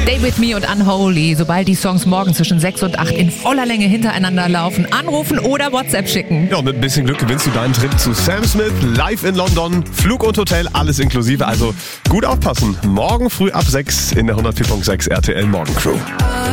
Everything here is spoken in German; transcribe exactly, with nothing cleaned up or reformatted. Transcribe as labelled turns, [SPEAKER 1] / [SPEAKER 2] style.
[SPEAKER 1] Stay With Me und Unholy. Sobald die Songs morgen zwischen sechs und acht in voller Länge hintereinander laufen, anrufen oder WhatsApp schicken.
[SPEAKER 2] Ja, und mit ein bisschen Glück gewinnst du deinen Trip zu Sam Smith live in London. Flug und Hotel, alles inklusive. Also gut aufpassen. Morgen früh ab sechs in der hundertvier Komma sechs R T L Morgencrew.